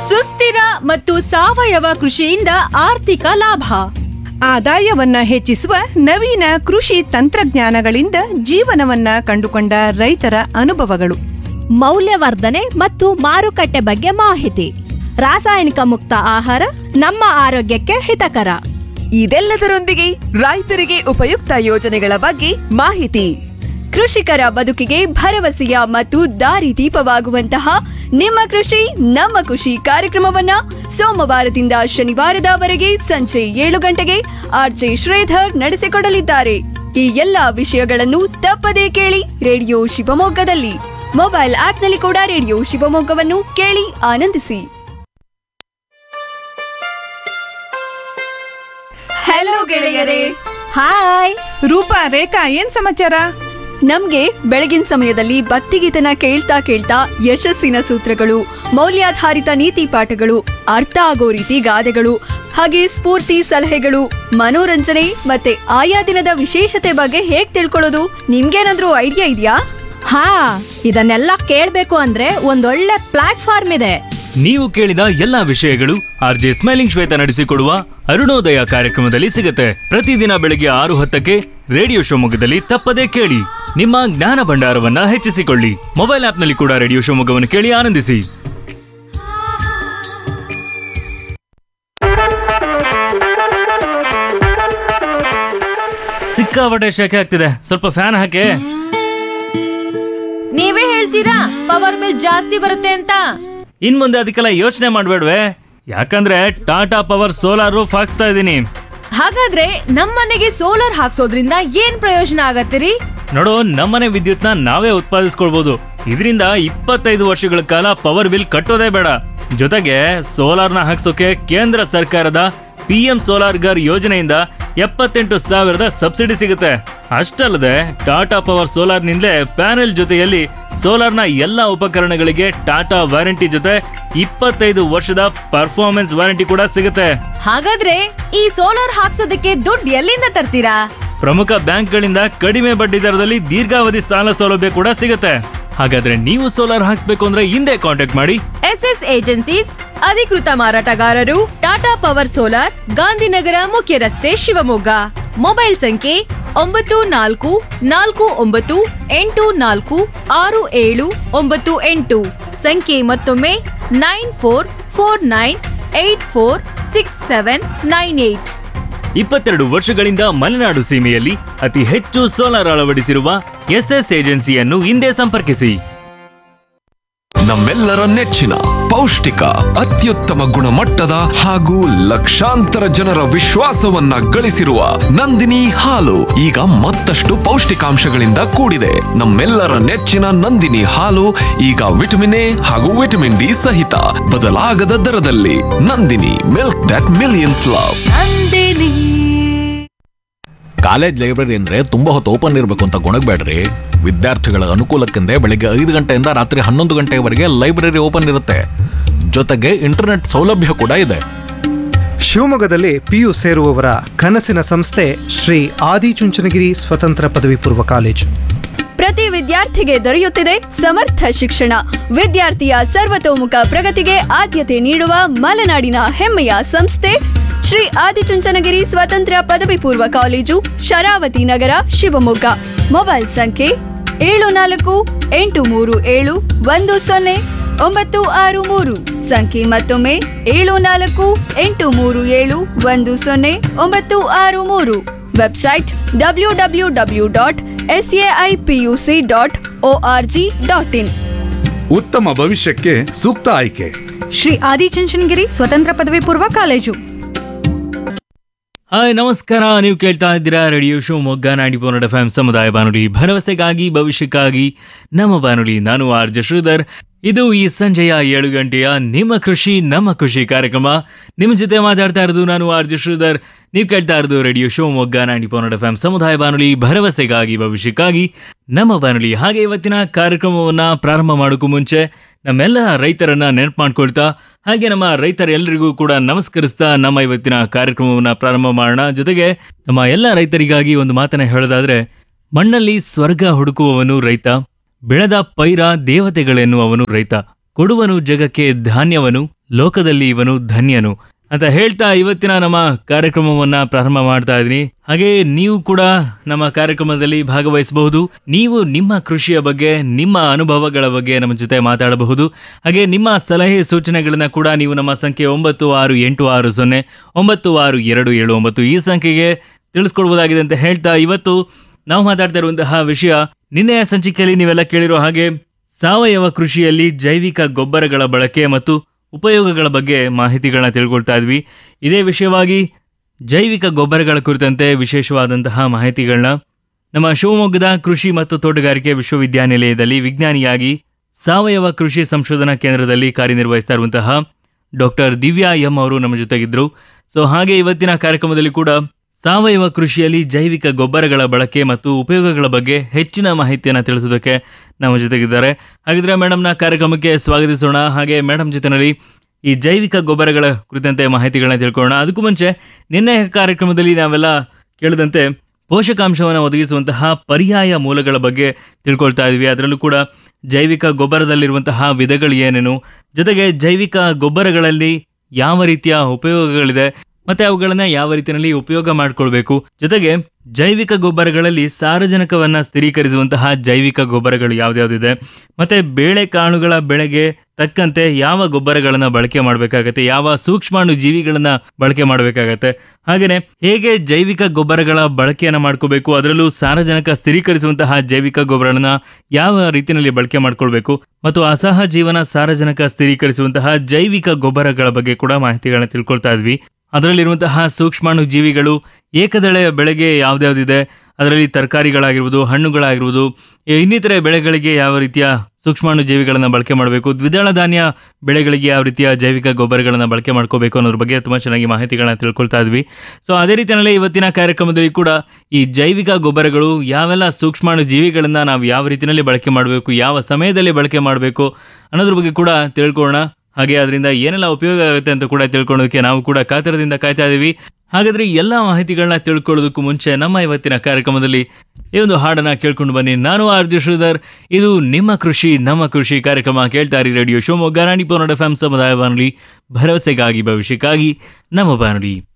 ಸುಸ್ಥಿರ ಮತ್ತು ಸಾವಯವ ಕೃಷಿಯಿಂದ ಆರ್ಥಿಕ ಲಾಭ. ಆದಾಯವನ್ನ ಹೆಚ್ಚಿಸುವ ನವೀನ ಕೃಷಿ ತಂತ್ರಜ್ಞಾನಗಳಿಂದ ಜೀವನವನ್ನ ಕಂಡುಕೊಂಡ ರೈತರ ಅನುಭವಗಳು. ಮೌಲ್ಯವರ್ಧನೆ ಮತ್ತು ಮಾರುಕಟ್ಟೆ ಬಗ್ಗೆ ಮಾಹಿತಿ. ರಾಸಾಯನಿಕ ಮುಕ್ತ ಆಹಾರ ನಮ್ಮ ಆರೋಗ್ಯಕ್ಕೆ ಹಿತಕರ. ಇದೆಲ್ಲದರೊಂದಿಗೆ ರೈತರಿಗೆ ಉಪಯುಕ್ತ ಯೋಜನೆಗಳ ಬಗ್ಗೆ ಮಾಹಿತಿ. ಕೃಷಿಕರ ಬದುಕಿಗೆ ಭರವಸೆಯ ಮತ್ತು ದಾರಿದೀಪವಾಗುವಂತಹ ನಿಮ್ಮ ಕೃಷಿ ನಮ್ಮ ಖುಷಿ ಕಾರ್ಯಕ್ರಮವನ್ನ ಸೋಮವಾರದಿಂದ ಶನಿವಾರದವರೆಗೆ ಸಂಜೆ 7 ಗಂಟೆಗೆ ಆರ್ಜೆ ಶ್ರೀಧರ್ ನಡೆಸಿಕೊಡಲಿದ್ದಾರೆ. ಈ ಎಲ್ಲಾ ವಿಷಯಗಳನ್ನು ತಪ್ಪದೇ ಕೇಳಿ ರೇಡಿಯೋ ಶಿವಮೊಗ್ಗದಲ್ಲಿ. ಮೊಬೈಲ್ ಆಪ್ನಲ್ಲಿ ಕೂಡ ರೇಡಿಯೋ ಶಿವಮೊಗ್ಗವನ್ನು ಕೇಳಿ ಆನಂದಿಸಿ. ಹಲೋ ಗೆಳೆಯರೇ. ಹಾಯ್ ರೂಪಾ, ರೇಖಾ, ಏನ್ ಸಮಾಚಾರ? ನಮ್ಗೆ ಬೆಳಗಿನ ಸಮಯದಲ್ಲಿ ಭಕ್ತಿಗೀತನ ಕೇಳ್ತಾ ಕೇಳ್ತಾ ಯಶಸ್ಸಿನ ಸೂತ್ರಗಳು, ಮೌಲ್ಯಾಧಾರಿತ ನೀತಿ ಪಾಠಗಳು, ಅರ್ಥ ಆಗೋ ರೀತಿ ಗಾದೆಗಳು, ಹಾಗೆ ಸ್ಫೂರ್ತಿ ಸಲಹೆಗಳು, ಮನೋರಂಜನೆ ಮತ್ತೆ ಆಯಾ ದಿನದ ವಿಶೇಷತೆ ಬಗ್ಗೆ ಹೇಗ್ ತಿಳ್ಕೊಳ್ಳೋದು? ನಿಮ್ಗೇನಾದ್ರೂ ಐಡಿಯಾ ಇದೆಯಾ? ಹಾ, ಇದನ್ನೆಲ್ಲ ಕೇಳ್ಬೇಕು ಅಂದ್ರೆ ಒಂದೊಳ್ಳೆ ಪ್ಲಾಟ್ಫಾರ್ಮ್ ಇದೆ. ನೀವು ಕೇಳಿದ ಎಲ್ಲಾ ವಿಷಯಗಳು ಆರ್ಜೆ ಸ್ಮೈಲಿಂಗ್ ಶ್ವೇತ ನಡೆಸಿಕೊಡುವ ಅರುಣೋದಯ ಕಾರ್ಯಕ್ರಮದಲ್ಲಿ ಸಿಗುತ್ತೆ. ಪ್ರತಿದಿನ ಬೆಳಗ್ಗೆ 6:10ಕ್ಕೆ ರೇಡಿಯೋ ಶಿವಮೊಗ್ಗದಲ್ಲಿ ತಪ್ಪದೇ ಕೇಳಿ. ನಿಮ್ಮ ಜ್ಞಾನ ಭಂಡಾರವನ್ನ ಹೆಚ್ಚಿಸಿಕೊಳ್ಳಿ. ಮೊಬೈಲ್ ಆಪ್ನಲ್ಲಿ ಕೂಡ ರೇಡಿಯೋ ಶಿವಮೊಗ್ಗವನ್ನು ಕೇಳಿ ಆನಂದಿಸಿ. ಸಿಕ್ಕಾಪಟ್ಟೆ ಶೆಕೆ ಆಗ್ತಿದೆ, ಸ್ವಲ್ಪ ಫ್ಯಾನ್ ಹಾಕಿ. ನೀವೇ ಹೇಳ್ತೀರಾ ಪವರ್ ಬಿಲ್ ಜಾಸ್ತಿ ಬರುತ್ತೆ ಅಂತ? ಇನ್ ಮುಂದೆ ಅದಕ್ಕೆಲ್ಲ ಯೋಚನೆ ಮಾಡ್ಬೇಡ್ವೆ, ಯಾಕಂದ್ರೆ ಟಾಟಾ ಪವರ್ ಸೋಲಾರ್ ರೂಫ್ ಹಾಕ್ಸ್ತಾ ಇದ್ದೀನಿ. ಹಾಗಾದ್ರೆ ನಮ್ಮನೆಗೆ ಸೋಲಾರ್ ಹಾಕ್ಸೋದ್ರಿಂದ ಏನ್ ಪ್ರಯೋಜನ ಆಗತ್ತಿರಿ? ನೋಡು, ನಮ್ಮನೆ ವಿದ್ಯುತ್ನ ನಾವೇ ಉತ್ಪಾದಿಸ್ಕೊಳ್ಬಹುದು. ಇದರಿಂದ 25 ವರ್ಷಗಳ ಕಾಲ ಪವರ್ ಬಿಲ್ ಕಟ್ಟೋದೇ ಬೇಡ. ಜೊತೆಗೆ ಸೋಲಾರ್ನ ಹಾಕ್ಸೋಕೆ ಕೇಂದ್ರ ಸರ್ಕಾರದ PM ಸೋಲಾರ್ ಗರ್ ಯೋಜನೆಯಿಂದ 78,000 ಸಬ್ಸಿಡಿ ಸಿಗುತ್ತೆ. ಅಷ್ಟಲ್ಲದೆ ಟಾಟಾ ಪವರ್ ಸೋಲಾರ್ ನಿಂದಲೇ ಪ್ಯಾನೆಲ್ ಜೊತೆಯಲ್ಲಿ ಸೋಲಾರ್ನ ಎಲ್ಲಾ ಉಪಕರಣಗಳಿಗೆ ಟಾಟಾ ವಾರಂಟಿ ಜೊತೆ 25 ವರ್ಷದ ಪರ್ಫಾರ್ಮೆನ್ಸ್ ವಾರಂಟಿ ಕೂಡ ಸಿಗುತ್ತೆ. ಹಾಗಾದ್ರೆ ಈ ಸೋಲಾರ್ ಹಾಕ್ಸೋದಕ್ಕೆ ದುಡ್ಡು ಎಲ್ಲಿಂದ ತರ್ತೀರಾ? ಪ್ರಮುಖ ಬ್ಯಾಂಕ್ಗಳಿಂದ ಕಡಿಮೆ ಬಡ್ಡಿ ದರದಲ್ಲಿ ದೀರ್ಘಾವಧಿ ಸಾಲ ಸೌಲಭ್ಯ ಕೂಡ ಸಿಗುತ್ತೆ. ಹಾಗಾದ್ರೆ ನೀವು ಸೋಲಾರ್ ಹಾಕ್ಸ್ಬೇಕು ಅಂದ್ರೆ ಹಿಂದೆ ಕಾಂಟ್ಯಾಕ್ಟ್ ಮಾಡಿ SS ಏಜೆನ್ಸೀಸ್, ಅಧಿಕೃತ ಮಾರಾಟಗಾರರು, ಟಾಟಾ ಪವರ್ ಸೋಲಾರ್, ಗಾಂಧಿನಗರ ಮುಖ್ಯ ರಸ್ತೆ, ಶಿವಮೊಗ್ಗ. ಮೊಬೈಲ್ ಸಂಖ್ಯೆ 9448466798. ಸಂಖ್ಯೆ ಮತ್ತೊಮ್ಮೆ 9449846798. 22 ವರ್ಷಗಳಿಂದ ಮಲೆನಾಡು ಸೀಮೆಯಲ್ಲಿ ಅತಿ ಹೆಚ್ಚು ಸೋಲಾರ್ ಅಳವಡಿಸಿರುವ SS ಏಜೆನ್ಸಿಯನ್ನು ಹಿಂದೆ ಸಂಪರ್ಕಿಸಿ. ನಮ್ಮೆಲ್ಲರ ನೆಚ್ಚಿನ ಪೌಷ್ಟಿಕ, ಅತ್ಯುತ್ತಮ ಗುಣಮಟ್ಟದ ಹಾಗೂ ಲಕ್ಷಾಂತರ ಜನರ ವಿಶ್ವಾಸವನ್ನ ಗಳಿಸಿರುವ ನಂದಿನಿ ಹಾಲು ಈಗ ಮತ್ತಷ್ಟು ಪೌಷ್ಟಿಕಾಂಶಗಳಿಂದ ಕೂಡಿದೆ. ನಮ್ಮೆಲ್ಲರ ನೆಚ್ಚಿನ ನಂದಿನಿ ಹಾಲು ಈಗ ವಿಟಮಿನ್ ಎ ಹಾಗೂ ವಿಟಮಿನ್ ಡಿ ಸಹಿತ ಬದಲಾಗದ ದರದಲ್ಲಿ. Nandini, milk that millions love. College library ಅಂದ್ರೆ ತುಂಬಾ ಹೊತ್ತು ಓಪನ್ ಇರಬೇಕು ಅಂತ ಗೊಣಗಬೇಡ್ರಿ. ವಿದ್ಯಾರ್ಥಿಗಳ ಅನುಕೂಲಕ್ಕೆಂದೇ ಬೆಳಿಗ್ಗೆ 5 ಗಂಟೆಯಿಂದ ರಾತ್ರಿ 11 ಗಂಟೆವರೆಗೆ ಲೈಬ್ರರಿ ಓಪನ್ ಇರುತ್ತೆ. ಜೊತೆಗೆ ಇಂಟರ್ನೆಟ್ ಸೌಲಭ್ಯ ಕೂಡ ಇದೆ. ಶಿವಮೊಗ್ಗದಲ್ಲಿ PU ಸೇರುವವರ ಕನಸಿನ ಸಂಸ್ಥೆ ಶ್ರೀ ಆದಿಚುಂಚನಗಿರಿ ಸ್ವತಂತ್ರ ಪದವಿ ಪೂರ್ವ ಕಾಲೇಜು. ಪ್ರತಿ ವಿದ್ಯಾರ್ಥಿಗೆ ದೊರೆಯುತ್ತಿದೆ ಸಮರ್ಥ ಶಿಕ್ಷಣ. ವಿದ್ಯಾರ್ಥಿಯ ಸರ್ವತೋಮುಖ ಪ್ರಗತಿಗೆ ಆದ್ಯತೆ ನೀಡುವ ಮಲೆನಾಡಿನ ಹೆಮ್ಮೆಯ ಸಂಸ್ಥೆ ಶ್ರೀ ಆದಿಚುಂಚನಗಿರಿ ಸ್ವತಂತ್ರ ಪದವಿ ಪೂರ್ವ ಕಾಲೇಜು, ಶರಾವತಿ ನಗರ, ಶಿವಮೊಗ್ಗ. ಮೊಬೈಲ್ ಸಂಖ್ಯೆ 7487100963. ಸಂಖ್ಯೆ ಮತ್ತೊಮ್ಮೆ 7487100963. Website www.saipuc.org.in. ಉತ್ತಮ ಭವಿಷ್ಯಕ್ಕೆ ಸೂಕ್ತ ಆಯ್ಕೆ ಶ್ರೀ ಆದಿಚುಂಚನಗಿರಿ ಸ್ವತಂತ್ರ ಪದವಿ ಪೂರ್ವ ಕಾಲೇಜು. ಹಾಯ್, ನಮಸ್ಕಾರ. ನೀವು ಕೇಳ್ತಾ ಇದ್ದೀರಾ ರೇಡಿಯೋ ಶಿವಮೊಗ್ಗ 90.4 FM ಸಮುದಾಯ ಬಾನುಲಿ, ಭರವಸೆಗಾಗಿ ಭವಿಷ್ಯಕ್ಕಾಗಿ ನಮ್ಮ ಬಾನುಲಿ. ನಾನು ಆರ್ಜೆ ಶ್ರೀಧರ್. ಇದು ಈ ಸಂಜೆಯ 7 ಗಂಟೆಯ ನಿಮ್ಮ ಕೃಷಿ ನಮ್ಮ ಖುಷಿ ಕಾರ್ಯಕ್ರಮ. ನಿಮ್ಮ ಜೊತೆ ಮಾತಾಡ್ತಾ ಇರೋದು ನಾನು ಆರ್ಜೆ ಶ್ರೀಧರ್. ನೀವು ಕೇಳ್ತಾ ಇರೋದು ರೇಡಿಯೋ ಶಿವಮೊಗ್ಗ 90.4 FM ಸಮುದಾಯ ಬಾನುಲಿ, ಭರವಸೆಗಾಗಿ ಭವಿಷ್ಯಕ್ಕಾಗಿ ನಮ್ಮ ಬಾನುಲಿ. ಹಾಗೆ ಇವತ್ತಿನ ಕಾರ್ಯಕ್ರಮವನ್ನ ಪ್ರಾರಂಭ ಮಾಡೋಕ್ಕೂ ಮುಂಚೆ ನಮ್ಮೆಲ್ಲ ರೈತರನ್ನ ನೆನಪು ಮಾಡ್ಕೊಳ್ತಾ, ಹಾಗೆ ನಮ್ಮ ರೈತರೆಲ್ಲರಿಗೂ ಕೂಡ ನಮಸ್ಕರಿಸ್ತಾ ನಮ್ಮ ಇವತ್ತಿನ ಕಾರ್ಯಕ್ರಮವನ್ನ ಪ್ರಾರಂಭ ಮಾಡೋಣ. ಜೊತೆಗೆ ನಮ್ಮ ಎಲ್ಲ ರೈತರಿಗಾಗಿ ಒಂದು ಮಾತನ್ನ ಹೇಳೋದಾದ್ರೆ, ಮಣ್ಣಲ್ಲಿ ಸ್ವರ್ಗ ಹುಡುಕುವವನು ರೈತ, ಬೆಳೆದ ಪೈರ ದೇವತೆಗಳೆನ್ನುವವನು ರೈತ. ಕೊಡುವನು ಜಗಕ್ಕೆ ಧಾನ್ಯವನು, ಲೋಕದಲ್ಲಿ ಇವನು ಧನ್ಯನು ಅಂತ ಹೇಳ್ತಾ ಇವತ್ತಿನ ನಮ್ಮ ಕಾರ್ಯಕ್ರಮವನ್ನ ಪ್ರಾರಂಭ ಮಾಡ್ತಾ ಇದ್ದೀನಿ. ಹಾಗೆ ನೀವು ಕೂಡ ನಮ್ಮ ಕಾರ್ಯಕ್ರಮದಲ್ಲಿ ಭಾಗವಹಿಸಬಹುದು. ನೀವು ನಿಮ್ಮ ಕೃಷಿಯ ಬಗ್ಗೆ, ನಿಮ್ಮ ಅನುಭವಗಳ ಬಗ್ಗೆ ನಮ್ಮ ಜೊತೆ ಮಾತಾಡಬಹುದು. ಹಾಗೆ ನಿಮ್ಮ ಸಲಹೆ ಸೂಚನೆಗಳನ್ನ ಕೂಡ ನೀವು ನಮ್ಮ ಸಂಖ್ಯೆ 9680962779 ಈ ಸಂಖ್ಯೆಗೆ ತಿಳಿಸ್ಕೊಡ್ಬೋದಾಗಿದೆ ಅಂತ ಹೇಳ್ತಾ, ಇವತ್ತು ನಾವು ಮಾತಾಡ್ತಾ ಇರುವಂತಹ ವಿಷಯ, ನಿನ್ನೆಯ ಸಂಚಿಕೆಯಲ್ಲಿ ನೀವೆಲ್ಲ ಕೇಳಿರೋ ಹಾಗೆ ಸಾವಯವ ಕೃಷಿಯಲ್ಲಿ ಜೈವಿಕ ಗೊಬ್ಬರಗಳ ಬಳಕೆ ಮತ್ತು ಉಪಯೋಗಗಳ ಬಗ್ಗೆ ಮಾಹಿತಿಗಳನ್ನ ತಿಳ್ಕೊಳ್ತಾ ಇದ್ವಿ. ಇದೇ ವಿಷಯವಾಗಿ ಜೈವಿಕ ಗೊಬ್ಬರಗಳ ಕುರಿತಂತೆ ವಿಶೇಷವಾದಂತಹ ಮಾಹಿತಿಗಳನ್ನ ನಮ್ಮ ಶಿವಮೊಗ್ಗದ ಕೃಷಿ ಮತ್ತು ತೋಟಗಾರಿಕೆ ವಿಶ್ವವಿದ್ಯಾನಿಲಯದಲ್ಲಿ ವಿಜ್ಞಾನಿಯಾಗಿ ಸಾವಯವ ಕೃಷಿ ಸಂಶೋಧನಾ ಕೇಂದ್ರದಲ್ಲಿ ಕಾರ್ಯನಿರ್ವಹಿಸ್ತಾ ಇರುವಂತಹ ಡಾಕ್ಟರ್ ದಿವ್ಯಾ ಎಂ ಅವರು ನಮ್ಮ ಜೊತೆಗಿದ್ರು. ಸೊ ಹಾಗೆ ಇವತ್ತಿನ ಕಾರ್ಯಕ್ರಮದಲ್ಲಿ ಕೂಡ ಸಾವಯವ ಕೃಷಿಯಲ್ಲಿ ಜೈವಿಕ ಗೊಬ್ಬರಗಳ ಬಳಕೆ ಮತ್ತು ಉಪಯೋಗಗಳ ಬಗ್ಗೆ ಹೆಚ್ಚಿನ ಮಾಹಿತಿಯನ್ನು ತಿಳಿಸೋದಕ್ಕೆ ನಮ್ಮ ಜೊತೆಗಿದ್ದಾರೆ. ಹಾಗಿದ್ರೆ ಮೇಡಮ್ನ ಕಾರ್ಯಕ್ರಮಕ್ಕೆ ಸ್ವಾಗತಿಸೋಣ. ಹಾಗೆ ಮೇಡಮ್ ಜೊತೆನಲ್ಲಿ ಈ ಜೈವಿಕ ಗೊಬ್ಬರಗಳ ಕುರಿತಂತೆ ಮಾಹಿತಿಗಳನ್ನ ತಿಳ್ಕೊಳ್ಳೋಣ. ಅದಕ್ಕೂ ಮುಂಚೆ ನಿನ್ನೆ ಕಾರ್ಯಕ್ರಮದಲ್ಲಿ ನಾವೆಲ್ಲ ಕೇಳಿದಂತೆ ಪೋಷಕಾಂಶವನ್ನು ಒದಗಿಸುವಂತಹ ಪರ್ಯಾಯ ಮೂಲಗಳ ಬಗ್ಗೆ ತಿಳ್ಕೊಳ್ತಾ ಇದ್ವಿ. ಅದರಲ್ಲೂ ಕೂಡ ಜೈವಿಕ ಗೊಬ್ಬರದಲ್ಲಿರುವಂತಹ ವಿಧಗಳು ಏನೇನು, ಜೊತೆಗೆ ಜೈವಿಕ ಗೊಬ್ಬರಗಳಲ್ಲಿ ಯಾವ ರೀತಿಯ ಉಪಯೋಗಗಳಿದೆ ಮತ್ತೆ ಅವುಗಳನ್ನ ಯಾವ ರೀತಿಯಲ್ಲಿ ಉಪಯೋಗ ಮಾಡಿಕೊಳ್ಬೇಕು, ಜೊತೆಗೆ ಜೈವಿಕ ಗೊಬ್ಬರಗಳಲ್ಲಿ ಸಾರಜನಕವನ್ನ ಸ್ಥಿರೀಕರಿಸುವಂತಹ ಜೈವಿಕ ಗೊಬ್ಬರಗಳು ಯಾವ್ದ್ಯಾವ್ದಿದೆ, ಮತ್ತೆ ಬೇಳೆಕಾಳುಗಳ ಬೆಳೆಗೆ ತಕ್ಕಂತೆ ಯಾವ ಗೊಬ್ಬರಗಳನ್ನ ಬಳಕೆ ಮಾಡಬೇಕಾಗತ್ತೆ, ಯಾವ ಸೂಕ್ಷ್ಮಾಣು ಜೀವಿಗಳನ್ನ ಬಳಕೆ ಮಾಡಬೇಕಾಗತ್ತೆ, ಹಾಗೇನೆ ಹೇಗೆ ಜೈವಿಕ ಗೊಬ್ಬರಗಳ ಬಳಕೆಯನ್ನ ಮಾಡ್ಕೋಬೇಕು, ಅದರಲ್ಲೂ ಸಾರಜನಕ ಸ್ಥಿರೀಕರಿಸುವಂತಹ ಜೈವಿಕ ಗೊಬ್ಬರಗಳನ್ನ ಯಾವ ರೀತಿಯಲ್ಲಿ ಬಳಕೆ ಮಾಡ್ಕೊಳ್ಬೇಕು, ಮತ್ತು ಅಸಹಜೀವನ ಸಾರಜನಕ ಸ್ಥಿರೀಕರಿಸುವಂತಹ ಜೈವಿಕ ಗೊಬ್ಬರಗಳ ಬಗ್ಗೆ ಕೂಡ ಮಾಹಿತಿಗಳನ್ನ ತಿಳ್ಕೊಳ್ತಾ ಇದ್ವಿ. ಅದರಲ್ಲಿರುವಂತಹ ಸೂಕ್ಷ್ಮಾಣು ಜೀವಿಗಳು ಏಕದಳೆಯ ಬೆಳೆಗೆ ಯಾವ್ದ್ಯಾವ್ದಿದೆ, ಅದರಲ್ಲಿ ತರಕಾರಿಗಳಾಗಿರ್ಬೋದು, ಹಣ್ಣುಗಳಾಗಿರ್ಬೋದು, ಇನ್ನಿತರೆ ಬೆಳೆಗಳಿಗೆ ಯಾವ ರೀತಿಯ ಸೂಕ್ಷ್ಮಾಣು ಜೀವಿಗಳನ್ನು ಬಳಕೆ ಮಾಡಬೇಕು, ದ್ವಿದಳ ಧಾನ್ಯ ಬೆಳೆಗಳಿಗೆ ಯಾವ ರೀತಿಯ ಜೈವಿಕ ಗೊಬ್ಬರಗಳನ್ನು ಬಳಕೆ ಮಾಡ್ಕೋಬೇಕು ಅನ್ನೋದ್ರ ಬಗ್ಗೆ ತುಂಬ ಚೆನ್ನಾಗಿ ಮಾಹಿತಿಗಳನ್ನ ತಿಳ್ಕೊಳ್ತಾ ಇದ್ವಿ. ಸೊ ಅದೇ ರೀತಿಯಲ್ಲಿ ಇವತ್ತಿನ ಕಾರ್ಯಕ್ರಮದಲ್ಲಿ ಕೂಡ ಈ ಜೈವಿಕ ಗೊಬ್ಬರಗಳು ಯಾವೆಲ್ಲ ಸೂಕ್ಷ್ಮಾಣು ಜೀವಿಗಳನ್ನು ನಾವು ಯಾವ ರೀತಿಯಲ್ಲಿ ಬಳಕೆ ಮಾಡಬೇಕು, ಯಾವ ಸಮಯದಲ್ಲಿ ಬಳಕೆ ಮಾಡಬೇಕು ಅನ್ನೋದ್ರ ಬಗ್ಗೆ ಕೂಡ ತಿಳ್ಕೊಳ್ಳೋಣ. ಹಾಗೆ ಅದರಿಂದ ಏನೆಲ್ಲ ಉಪಯೋಗ ಆಗುತ್ತೆ ಅಂತ ಕೂಡ ತಿಳ್ಕೊಳ್ಳೋದಕ್ಕೆ ನಾವು ಕೂಡ ಕಾತರದಿಂದ ಕಾಯ್ತಾ ಇದ್ದೀವಿ. ಹಾಗಾದ್ರೆ ಎಲ್ಲ ಮಾಹಿತಿಗಳನ್ನ ತಿಳ್ಕೊಳ್ಳೋದಕ್ಕೂ ಮುಂಚೆ ನಮ್ಮ ಇವತ್ತಿನ ಕಾರ್ಯಕ್ರಮದಲ್ಲಿ ಈ ಒಂದು ಹಾಡನ್ನ ಕೇಳ್ಕೊಂಡು ಬನ್ನಿ. ನಾನು ಆರ್ಜೆ ಶ್ರೀಧರ್, ಇದು ನಿಮ್ಮ ಕೃಷಿ ನಮ್ಮ ಕೃಷಿ ಕಾರ್ಯಕ್ರಮ. ಕೇಳ್ತಾರಿ ರೇಡಿಯೋ ಶಿವಮೊಗ್ಗ 90.4 FM ಸಮುದಾಯ ಬಾನುಲಿ, ಭರವಸೆಗಾಗಿ ಭವಿಷ್ಯಕ್ಕಾಗಿ ನಮ್ಮ ಬಾನುಲಿ.